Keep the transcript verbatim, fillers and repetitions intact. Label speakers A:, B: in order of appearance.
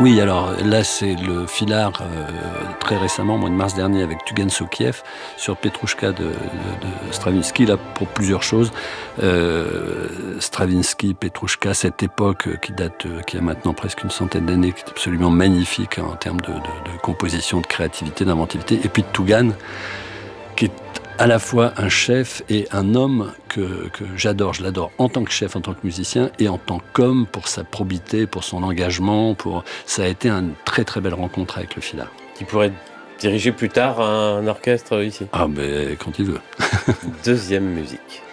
A: Oui, alors là, c'est le Filard, euh, très récemment, au mois de mars dernier, avec Tugan Sokiev, sur Petrouchka de, de, de Stravinsky, là, pour plusieurs choses. Euh, Stravinsky, Petrouchka, cette époque qui date, qui a maintenant presque une centaine d'années, qui est absolument magnifique en termes de, de, de composition, de créativité, d'inventivité. Et puis Tugan, qui est à la fois un chef et un homme que, que j'adore. Je l'adore en tant que chef, en tant que musicien, et en tant qu'homme, pour sa probité, pour son engagement. Pour... Ça a été une très très belle rencontre avec le Filard.
B: Qui pourrait diriger plus tard un orchestre ici.
A: Ah, mais quand il veut.
B: Deuxième musique.